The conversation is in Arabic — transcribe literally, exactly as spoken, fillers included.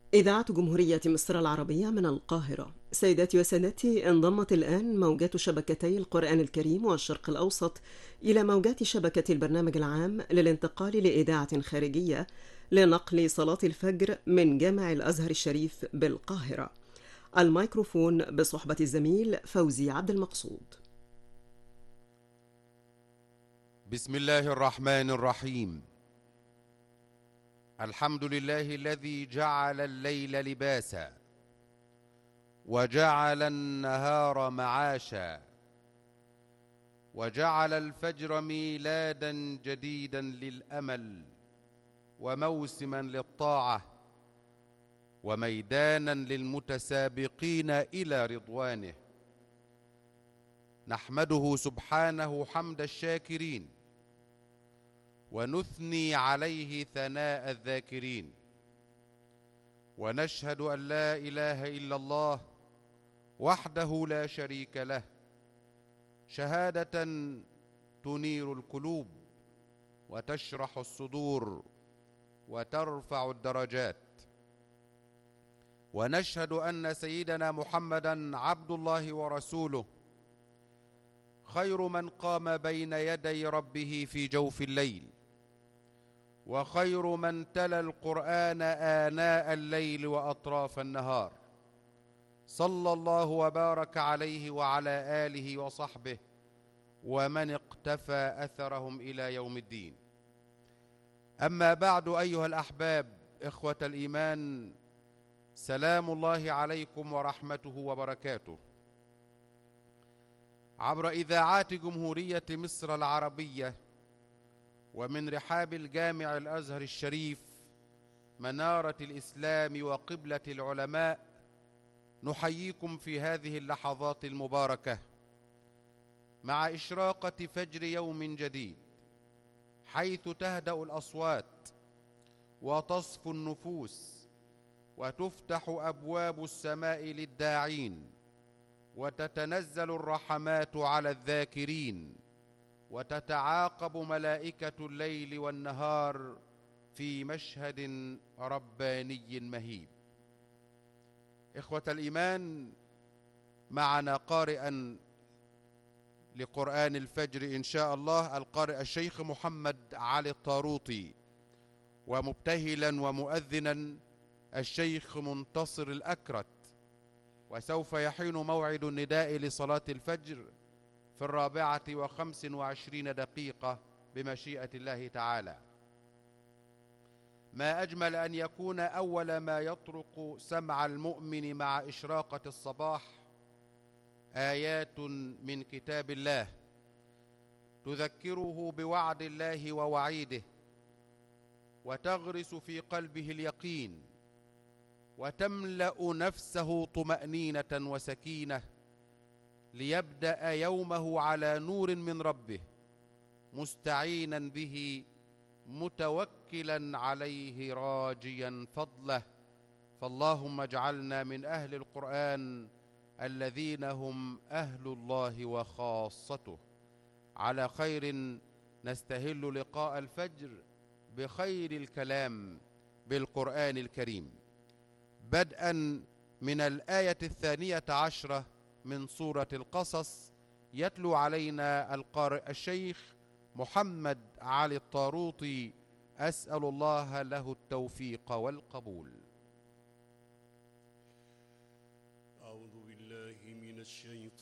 إذاعة جمهورية مصر العربية من القاهرة. سيداتي وسادتي، انضمت الآن موجات شبكتي القرآن الكريم والشرق الأوسط إلى موجات شبكة البرنامج العام للانتقال لإذاعة خارجية لنقل صلاة الفجر من جامع الأزهر الشريف بالقاهرة. الميكروفون بصحبة الزميل فوزي عبد المقصود. بسم الله الرحمن الرحيم. الحمد لله الذي جعل الليل لباسا وجعل النهار معاشا وجعل الفجر ميلادا جديدا للأمل وموسما للطاعة وميدانا للمتسابقين إلى رضوانه. نحمده سبحانه حمد الشاكرين ونثني عليه ثناء الذاكرين، ونشهد أن لا إله إلا الله وحده لا شريك له، شهادة تنير القلوب وتشرح الصدور وترفع الدرجات. ونشهد أن سيدنا محمدًا عبد الله ورسوله، خير من قام بين يدي ربه في جوف الليل، وخير من تلا القرآن آناء الليل وأطراف النهار، صلى الله وبارك عليه وعلى آله وصحبه ومن اقتفى أثرهم إلى يوم الدين. أما بعد، أيها الأحباب إخوة الإيمان، سلام الله عليكم ورحمته وبركاته. عبر إذاعات جمهورية مصر العربية ومن رحاب الجامع الأزهر الشريف، منارة الإسلام وقبلة العلماء، نحييكم في هذه اللحظات المباركة مع إشراقة فجر يوم جديد، حيث تهدأ الأصوات وتصفو النفوس وتفتح أبواب السماء للداعين، وتتنزل الرحمات على الذاكرين، وتتعاقب ملائكة الليل والنهار في مشهد رباني مهيب. إخوة الإيمان، معنا قارئا لقرآن الفجر إن شاء الله القارئ الشيخ محمد علي الطاروطي، ومبتهلا ومؤذنا الشيخ منتصر الأكرت. وسوف يحين موعد النداء لصلاة الفجر في الرابعة وخمس وعشرين دقيقة بمشيئة الله تعالى. ما أجمل أن يكون أول ما يطرق سمع المؤمن مع إشراقة الصباح آيات من كتاب الله تذكره بوعد الله ووعيده، وتغرس في قلبه اليقين، وتملأ نفسه طمأنينة وسكينة، ليبدأ يومه على نور من ربه، مستعينا به، متوكلا عليه، راجيا فضله. فاللهم اجعلنا من أهل القرآن الذين هم أهل الله وخاصته. على خير نستهل لقاء الفجر بخير الكلام بالقرآن الكريم، بدءا من الآية الثانية عشرة من سورة القصص. يتلو علينا القارئ الشيخ محمد علي الطاروطي، أسأل الله له التوفيق والقبول. أعوذ بالله من الشيطان